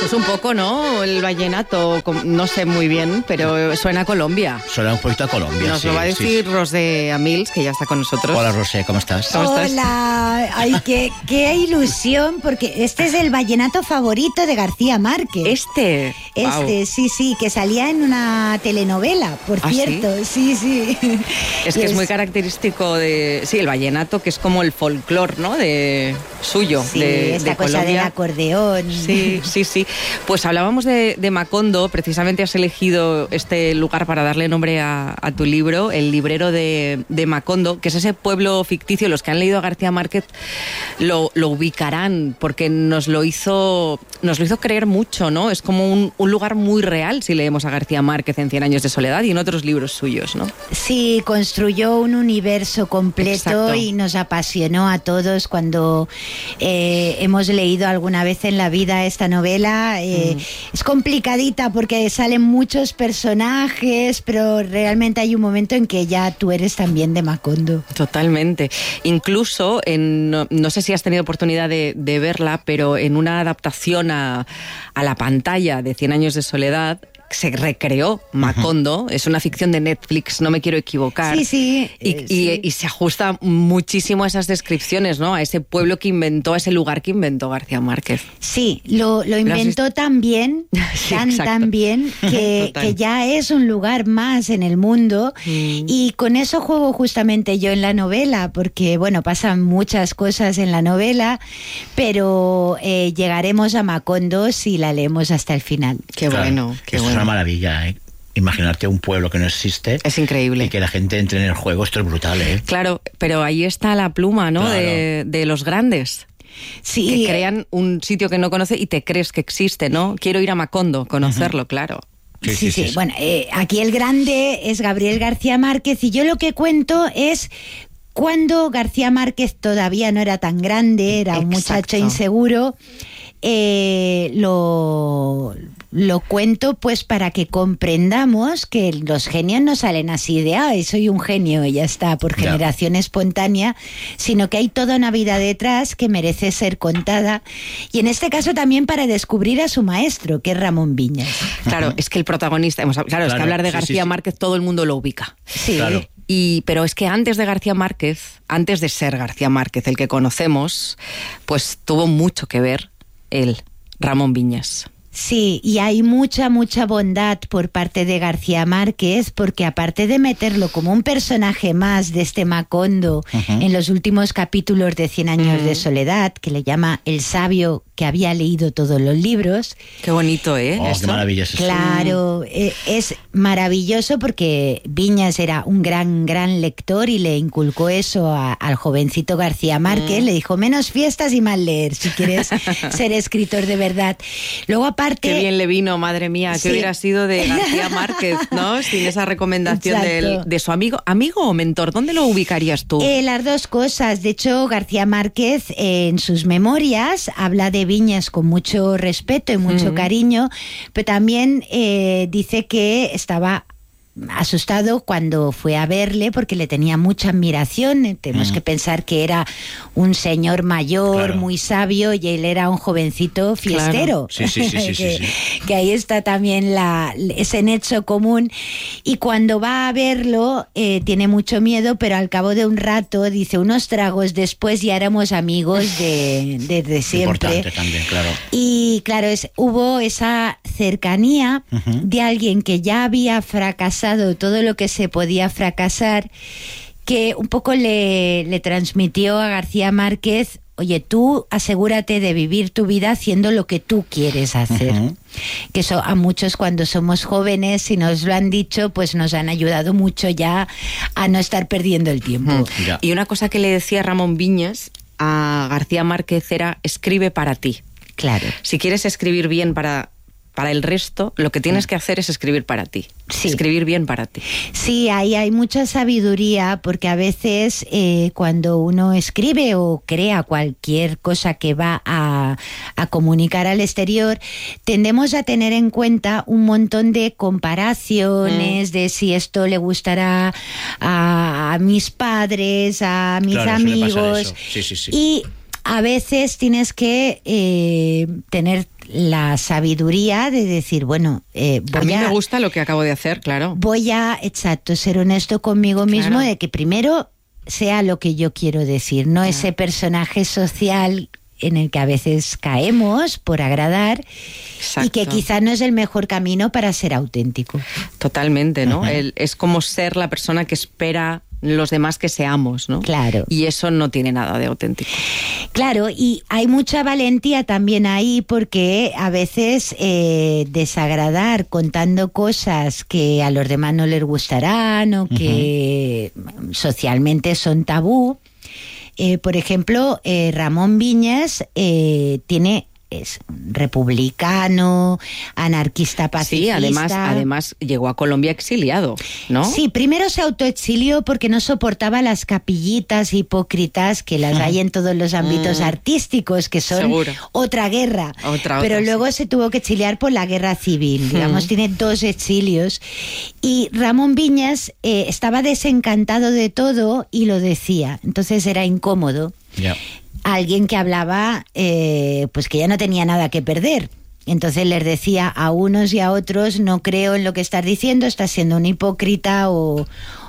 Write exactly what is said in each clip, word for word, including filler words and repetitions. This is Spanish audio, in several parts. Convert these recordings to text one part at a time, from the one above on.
Es un poco, ¿no? El vallenato, no sé muy bien, pero suena a Colombia. Suena un poquito a Colombia, Nos sí, lo va a decir sí. Rosé Amils, que ya está con nosotros. Hola, Rosé, ¿cómo estás? ¿Cómo estás? Hola, ay, qué, qué ilusión, porque este es el vallenato favorito de García Márquez. Este. Este, Wow. sí, sí, que salía en una telenovela, por ¿Ah, cierto. Sí, sí. Es que Y es muy característico de... Sí, el vallenato, que es como el folclore, ¿no? De suyo, Sí, de, esta de cosa Colombia. del acordeón. Sí, sí, sí. Pues hablábamos de, de Macondo, precisamente has elegido este lugar para darle nombre a, a tu libro, El librero de, de Macondo, que es ese pueblo ficticio. Los que han leído a García Márquez lo, lo ubicarán, porque nos lo hizo, nos lo hizo creer mucho, ¿no? Es como un, un lugar muy real si leemos a García Márquez en Cien años de soledad y en otros libros suyos, ¿no? Sí, construyó un universo completo. Exacto. Y nos apasionó a todos cuando eh, hemos leído alguna vez en la vida esta novela. Eh, mm. Es complicadita porque salen muchos personajes, pero realmente hay un momento en que ya tú eres también de Macondo. Totalmente. Incluso, en, no, no sé si has tenido oportunidad de, de verla, pero en una adaptación a, a la pantalla de Cien años de soledad, se recreó Macondo, uh-huh. Es una ficción de Netflix, no me quiero equivocar. Sí, sí. Y, eh, y, sí. y se ajusta muchísimo a esas descripciones, ¿no? A ese pueblo que inventó, a ese lugar que inventó García Márquez. Sí, lo, lo inventó ¿Lo tan bien, sí, tan, tan bien, que, que ya es un lugar más en el mundo. Mm. Y con eso juego justamente yo en la novela, porque, bueno, pasan muchas cosas en la novela, pero eh, llegaremos a Macondo si la leemos hasta el final. Qué claro, bueno, qué es bueno. Una maravilla, ¿eh? Imaginarte un pueblo que no existe. Es increíble. Y que la gente entre en el juego, esto es brutal, ¿eh? Claro, pero ahí está la pluma, ¿no? Claro. De, de los grandes. Sí. Que crean un sitio que no conoce y te crees que existe, ¿no? Quiero ir a Macondo, conocerlo, uh-huh. Claro. Sí, sí, sí. sí. sí. Bueno, eh, aquí el grande es Gabriel García Márquez y yo lo que cuento es cuando García Márquez todavía no era tan grande, era un Exacto. muchacho inseguro. Eh, lo, lo cuento pues para que comprendamos que los genios no salen así de ay, soy un genio y ya está, por generación yeah. espontánea, sino que hay toda una vida detrás que merece ser contada, y en este caso también para descubrir a su maestro, que es Ramón Viñas. Claro, es que el protagonista, claro, claro es que hablar de sí, García sí, sí. Márquez todo el mundo lo ubica. Sí. Claro. Y, pero es que antes de García Márquez, antes de ser García Márquez el que conocemos, pues tuvo mucho que ver él, Ramón Viñas. Sí, y hay mucha, mucha bondad por parte de García Márquez, porque aparte de meterlo como un personaje más de este Macondo uh-huh. en los últimos capítulos de Cien años uh-huh. de soledad, que le llama el sabio que había leído todos los libros. Qué bonito, ¿eh? Oh, qué maravilla es eso. Claro, eh, es maravilloso porque Viñas era un gran, gran lector y le inculcó eso a, al jovencito García Márquez. Uh-huh. Le dijo, menos fiestas y más leer, si quieres ser escritor de verdad. Luego, aparte... Qué bien le vino, madre mía, sí. que hubiera sido de García Márquez, ¿no? Sin esa recomendación del, de su amigo. ¿Amigo o mentor? ¿Dónde lo ubicarías tú? Eh, las dos cosas. De hecho, García Márquez eh, en sus memorias habla de Viñas con mucho respeto y mucho mm. cariño, pero también eh, dice que estaba asustado cuando fue a verle porque le tenía mucha admiración. Tenemos mm. que pensar que era un señor mayor, claro. muy sabio, y él era un jovencito fiestero. Claro. Sí, sí, sí, sí, que, sí, sí. que ahí está también la, ese nexo común. Y cuando va a verlo eh, tiene mucho miedo, pero al cabo de un rato dice, unos tragos después ya éramos amigos de, de, de siempre. Importante también, claro. Y claro, es, hubo esa cercanía uh-huh. de alguien que ya había fracasado todo lo que se podía fracasar, que un poco le, le transmitió a García Márquez, oye, tú asegúrate de vivir tu vida haciendo lo que tú quieres hacer. Uh-huh. Que eso a muchos cuando somos jóvenes, si nos lo han dicho, pues nos han ayudado mucho ya a no estar perdiendo el tiempo. Uh-huh. Yeah. Y una cosa que le decía Ramón Viñas a García Márquez era, escribe para ti. Claro. Si quieres escribir bien para... para el resto, lo que tienes que hacer es escribir para ti. Sí. Escribir bien para ti. Sí, ahí hay mucha sabiduría, porque a veces eh, cuando uno escribe o crea cualquier cosa que va a, a comunicar al exterior, tendemos a tener en cuenta un montón de comparaciones, mm. de si esto le gustará a, a mis padres, a mis claro, amigos. Sí, sí, sí. Y a veces tienes que eh, tener la sabiduría de decir, bueno, eh, voy a mí a, me gusta lo que acabo de hacer, claro. Voy a, exacto, ser honesto conmigo Claro. mismo de que primero sea lo que yo quiero decir, no Claro. ese personaje social en el que a veces caemos por agradar. Exacto. Y que quizá no es el mejor camino para ser auténtico. Totalmente, ¿no? Ujú. El- es como ser la persona que espera los demás que seamos, ¿no? Claro. Y eso no tiene nada de auténtico. Claro, y hay mucha valentía también ahí porque a veces eh, desagradar contando cosas que a los demás no les gustarán o que uh-huh. socialmente son tabú. Eh, por ejemplo, eh, Ramón Viñas eh, tiene... es republicano, anarquista pacifista. Sí, además, además llegó a Colombia exiliado, ¿no? Sí, primero se autoexilió porque no soportaba las capillitas hipócritas que las hay en todos los ámbitos Mm. artísticos, que son Seguro. otra guerra. Otra, Pero otra, luego sí. se tuvo que exiliar por la guerra civil. Digamos, Mm. tiene dos exilios. Y Ramón Viñas eh, estaba desencantado de todo y lo decía. Entonces era incómodo. Ya. Alguien que hablaba, eh, pues que ya no tenía nada que perder. Entonces les decía a unos y a otros, no creo en lo que estás diciendo, estás siendo un hipócrita o,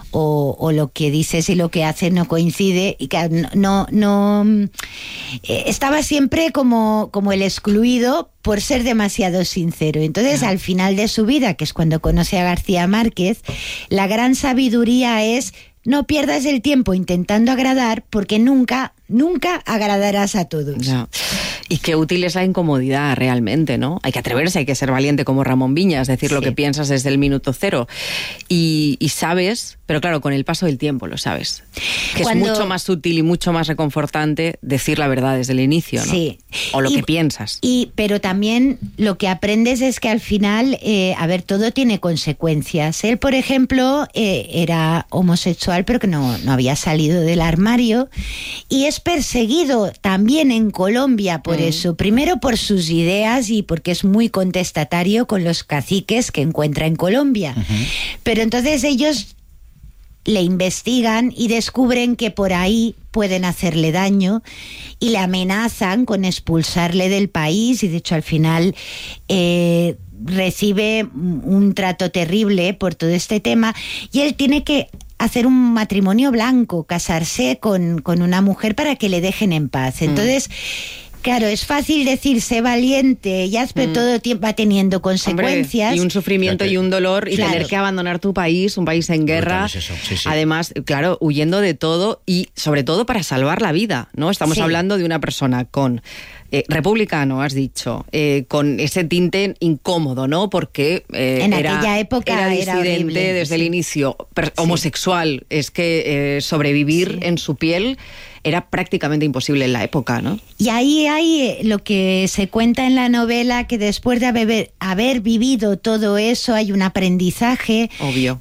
o, o lo que dices y lo que haces no coincide. Y que no, no, no eh, estaba siempre como, como el excluido por ser demasiado sincero. Entonces, al final de su vida, que es cuando conoce a García Márquez, la gran sabiduría es: no pierdas el tiempo intentando agradar, porque nunca, nunca agradarás a todos. Ya. Y qué útil es la incomodidad realmente, ¿no? Hay que atreverse, hay que ser valiente como Ramón Viñas, decir Sí. lo que piensas desde el minuto cero. Y, y sabes, pero claro, con el paso del tiempo lo sabes, que Cuando- es mucho más útil y mucho más reconfortante decir la verdad desde el inicio, ¿no? Sí. O lo Y- que piensas. Y, pero también lo que aprendes es que al final, eh, a ver, todo tiene consecuencias. Él, por ejemplo, eh, era homosexual, pero que no, no había salido del armario, y es perseguido también en Colombia por Mm. eso. Primero por sus ideas y porque es muy contestatario con los caciques que encuentra en Colombia. Pero entonces ellos le investigan y descubren que por ahí pueden hacerle daño y le amenazan con expulsarle del país, y de hecho al final eh, recibe un trato terrible por todo este tema, y él tiene que hacer un matrimonio blanco, casarse con, con una mujer para que le dejen en paz. Entonces, claro, es fácil decir sé valiente, ya, pero Mm. todo tiempo va teniendo consecuencias. Hombre, y un sufrimiento y un dolor, y Claro. tener que abandonar tu país, un país en guerra. Brutal es eso, sí, sí. Además, claro, huyendo de todo y sobre todo para salvar la vida, ¿no? Estamos Sí. hablando de una persona con eh, republicano, has dicho, eh, con ese tinte incómodo, ¿no? Porque eh, En era, aquella época era era disidente horrible, desde el sí. inicio, per- Sí. homosexual. Es que eh, sobrevivir Sí. en su piel era prácticamente imposible en la época, ¿no? Y ahí hay eh, lo que se cuenta en la novela, que después de haber, haber vivido todo eso hay un aprendizaje Obvio.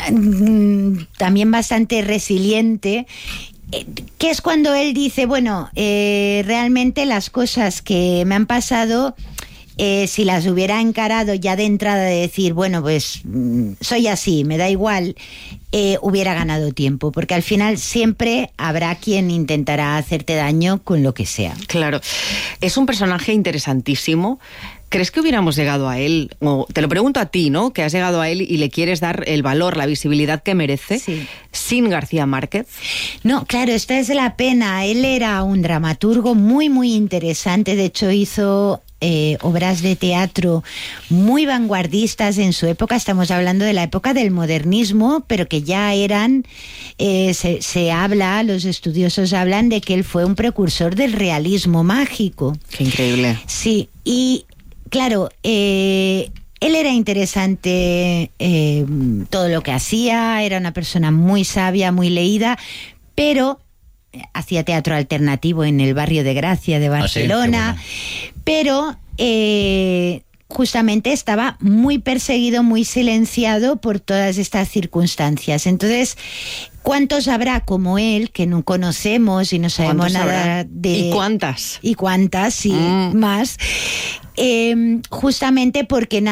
mm, también bastante resiliente, eh, que es cuando él dice, bueno, eh, realmente las cosas que me han pasado, eh, si las hubiera encarado ya de entrada, de decir, bueno, pues mm, soy así, me da igual, eh, hubiera ganado tiempo, porque al final siempre habrá quien intentará hacerte daño con lo que sea. Claro. Es un personaje interesantísimo. ¿Crees que hubiéramos llegado a él? O te lo pregunto a ti, ¿no? Que has llegado a él y le quieres dar el valor, la visibilidad que merece, Sí. sin García Márquez. No, claro, esta es la pena. Él era un dramaturgo muy, muy interesante. De hecho, hizo eh, obras de teatro muy vanguardistas en su época. Estamos hablando de la época del modernismo, pero que ya eran, eh, se, se habla, los estudiosos hablan de que él fue un precursor del realismo mágico. Qué increíble. Sí, y claro, eh, él era interesante, eh, todo lo que hacía, era una persona muy sabia, muy leída, pero hacía teatro alternativo en el barrio de Gracia de Barcelona, Ah, sí, qué pero eh, justamente estaba muy perseguido, muy silenciado por todas estas circunstancias. Entonces, ¿cuántos habrá como él que no conocemos y no sabemos ¿Cuántos nada habrá? de... ¿Y cuántas? Y cuántas, sí, Mm. más. Eh, justamente porque nadie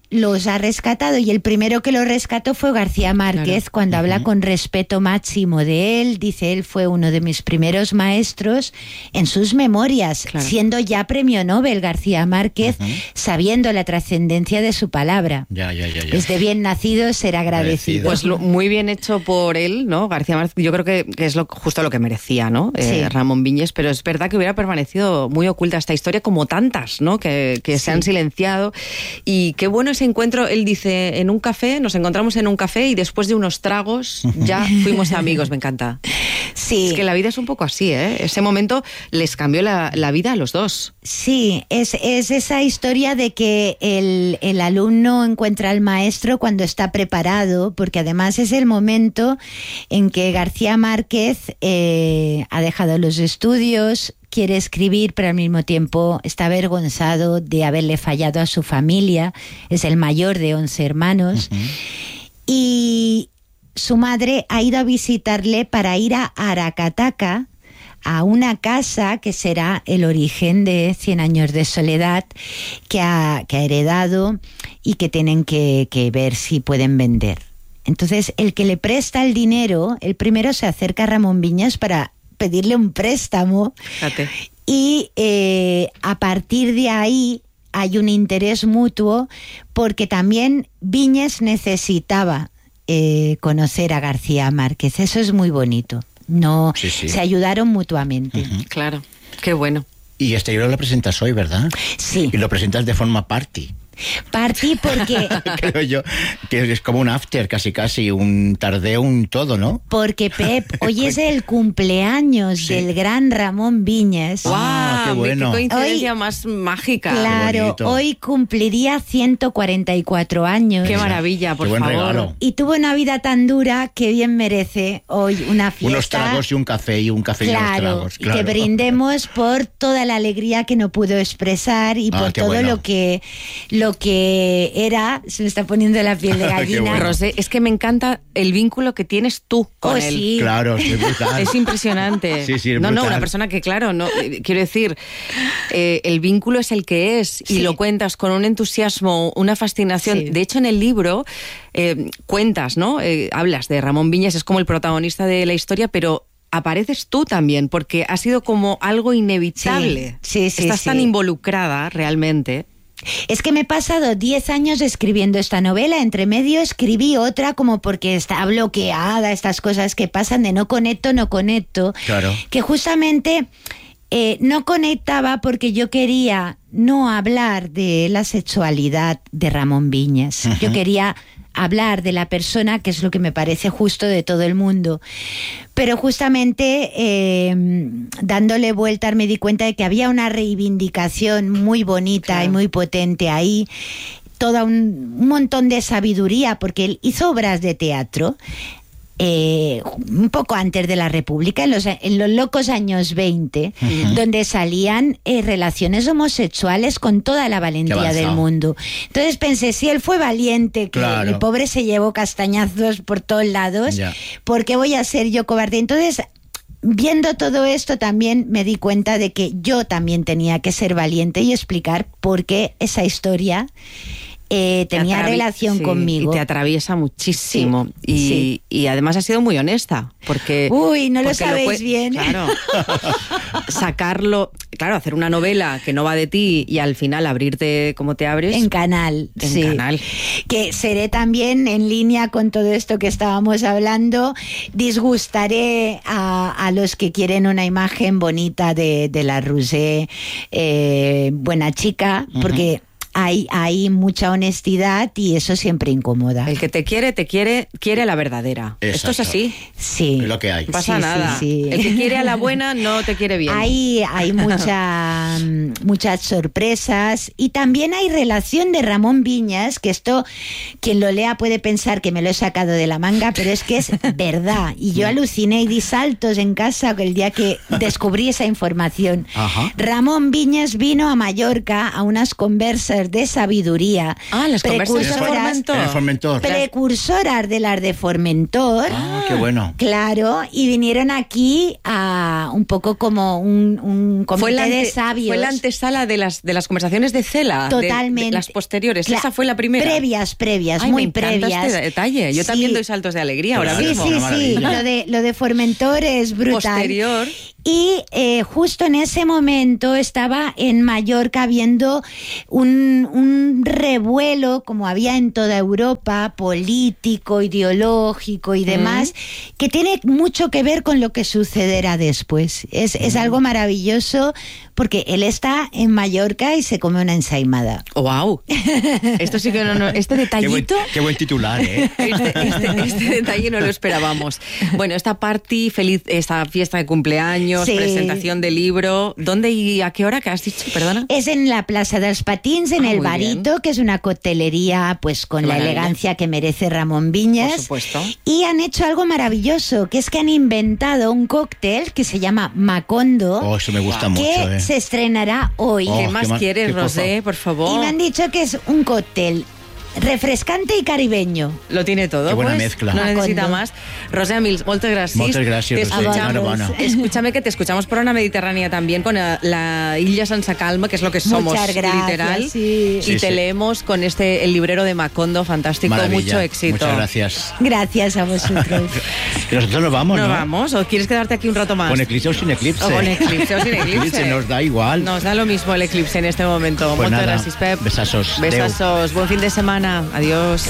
los ha rescatado, y el primero que lo rescató fue García Márquez, claro. cuando uh-huh. habla con respeto máximo de él, dice, él fue uno de mis primeros maestros en sus memorias, claro. siendo ya premio Nobel García Márquez, uh-huh. sabiendo la trascendencia de su palabra. Ya, ya, ya, ya. Es de bien nacido ser agradecido. Pues lo, muy bien hecho por él, ¿no? García Márquez, yo creo que, que es lo, justo lo que merecía, ¿no? Sí. Eh, Ramón Viñes, pero es verdad que hubiera permanecido muy oculta esta historia, como tantas, ¿no? Que, que sí. se han silenciado. Y qué bueno ese encuentro. Él dice, en un café, nos encontramos en un café y después de unos tragos ya fuimos amigos. Me encanta. Sí. Es que la vida es un poco así, ¿eh? Ese momento les cambió la, la vida a los dos. Sí, es, es esa historia de que el, el alumno encuentra al maestro cuando está preparado, porque además es el momento en que García Márquez eh, ha dejado los estudios, quiere escribir, pero al mismo tiempo está avergonzado de haberle fallado a su familia. Es el mayor de once hermanos. Uh-huh. Y su madre ha ido a visitarle para ir a Aracataca, a una casa que será el origen de Cien años de soledad, que ha, que ha heredado y que tienen que, que ver si pueden vender. Entonces, el que le presta el dinero, el primero se acerca a Ramón Viñes para pedirle un préstamo. Fíjate. Y eh, a partir de ahí hay un interés mutuo, porque también Viñes necesitaba eh, conocer a García Márquez. Eso es muy bonito. No, sí, sí. Se ayudaron mutuamente. Uh-huh. Claro, qué bueno. Y este libro lo presentas hoy, ¿verdad? Sí. Y lo presentas de forma party. Party porque... Creo yo que es como un after, casi casi, un tardeo, un todo, ¿no? Porque, Pep, hoy es el cumpleaños sí. del gran Ramón Viñes. ¡Wow! Ah, ¡qué bueno! ¡Qué coincidencia hoy, más mágica! Claro, hoy cumpliría ciento cuarenta y cuatro años. ¡Qué maravilla, por qué buen favor! Regalo. Y tuvo una vida tan dura que bien merece hoy una fiesta. Unos tragos y un café, y un café claro, y unos tragos. Claro, y que brindemos por toda la alegría que no pudo expresar y ah, por todo bueno. lo que... Lo que era, se me está poniendo la piel de gallina. Bueno. Rosé, es que me encanta el vínculo que tienes tú con oh, él. Sí. Claro, es brutal. Es impresionante. Sí, sí, es no, brutal. no, una persona que, claro, no, quiero decir, eh, el vínculo es el que es y sí. lo cuentas con un entusiasmo, una fascinación. Sí. De hecho, en el libro eh, cuentas, ¿no? Eh, hablas de Ramón Viñes, es como el protagonista de la historia, pero apareces tú también, porque ha sido como algo inevitable. Sí, sí, sí. Estás sí. tan involucrada realmente. Es que me he pasado diez años escribiendo esta novela, entre medio escribí otra como porque está bloqueada, estas cosas que pasan de no conecto, no conecto, claro. que justamente eh, no conectaba porque yo quería no hablar de la sexualidad de Ramón Viñes, uh-huh. yo quería hablar de la persona, que es lo que me parece justo de todo el mundo. Pero justamente eh, dándole vueltas me di cuenta de que había una reivindicación muy bonita claro. y muy potente ahí, todo un, un montón de sabiduría, porque él hizo obras de teatro Eh, un poco antes de la República, en los, en los locos años veinte, uh-huh. donde salían eh, relaciones homosexuales con toda la valentía del mundo. Entonces pensé, si él fue valiente, que claro. el pobre se llevó castañazos por todos lados, yeah. ¿por qué voy a ser yo cobarde? Entonces, viendo todo esto, también me di cuenta de que yo también tenía que ser valiente y explicar por qué esa historia Eh, tenía atravi- relación sí, conmigo. Y te atraviesa muchísimo. Sí, y, sí. y además ha sido muy honesta. Porque, Uy, no lo porque sabéis lo puede, bien. Claro. Sacarlo, claro, hacer una novela que no va de ti y al final abrirte como te abres. En Canal. En sí. Canal. Que seré también en línea con todo esto que estábamos hablando. Disgustaré a, a los que quieren una imagen bonita de, de la Rosé, eh, buena chica, uh-huh. porque Hay, hay mucha honestidad y eso siempre incomoda. El que te quiere, te quiere, quiere a la verdadera. Exacto. Esto es así. Sí. Es lo que hay. No pasa sí, nada. Sí, sí. El que quiere a la buena no te quiere bien. Hay, hay mucha, muchas sorpresas y también hay relación de Ramón Viñes, que esto, quien lo lea puede pensar que me lo he sacado de la manga, pero es que es verdad. Y yo aluciné y di saltos en casa el día que descubrí esa información. Ajá. Ramón Viñes vino a Mallorca a unas conversas llenas de sabiduría. Ah, las conversas de Formentor. En el Formentor. Precursoras de las de Formentor. Ah, qué bueno. Claro, y vinieron aquí a un poco como un, un comité fue la ante, de sabios. Fue la antesala de las, de las conversaciones de Cela. Totalmente. De, de las posteriores. Cla Esa fue la primera. Previas, previas, Ay, muy me encanta previas. este detalle. Yo sí. también doy saltos de alegría ahora sí, mismo. Sí, sí, sí. Lo de, lo de Formentor es brutal. Posterior. Y eh, justo en ese momento estaba en Mallorca habiendo un, un revuelo, como había en toda Europa, político, ideológico y demás, mm. que tiene mucho que ver con lo que sucederá después. Es, mm. es algo maravilloso porque él está en Mallorca y se come una ensaimada. ¡Wow! Esto sí que no, no este detallito... Qué buen, qué buen titular, ¿eh? Este, este, este detalle no lo esperábamos. Bueno, esta party, feliz, esta fiesta de cumpleaños, sí. presentación de libro, ¿dónde y a qué hora que has dicho? Perdona. Es en la Plaza dels Patins, en ah, el Barito, bien. Que es una coctelería pues con qué la maravilla. Elegancia que merece Ramón Viñas. Por supuesto. Y han hecho algo maravilloso, que es que han inventado un cóctel que se llama Macondo. Oh, eso me gusta que mucho, eh. se estrenará hoy. Oh, ¿Qué más qué quieres, qué Rosé? Por favor. Y me han dicho que es un cóctel refrescante y caribeño. Lo tiene todo. Qué buena pues, mezcla. No necesita más. Rosé Amils, moltes gràcies. Moltes gràcies, te escuchamos, bueno. Escúchame que te escuchamos por una Mediterránea también con la, la Illa Sense Calma, que es lo que somos, gracias, literal. Sí. Y sí, te sí. leemos con este el librero de Macondo, fantástico. Maravilla. Mucho éxito. Muchas gracias. Gracias a vosotros. Nosotros nos vamos, ¿no? ¿No vamos? ¿O quieres quedarte aquí un rato más? Con eclipse o sin eclipse. O con eclipse o sin eclipse. Nos da igual. Nos da lo mismo el eclipse en este momento. Pues Muchas nada, gracias, Pep. Besasos. Besasos. Buen fin de semana. Adiós.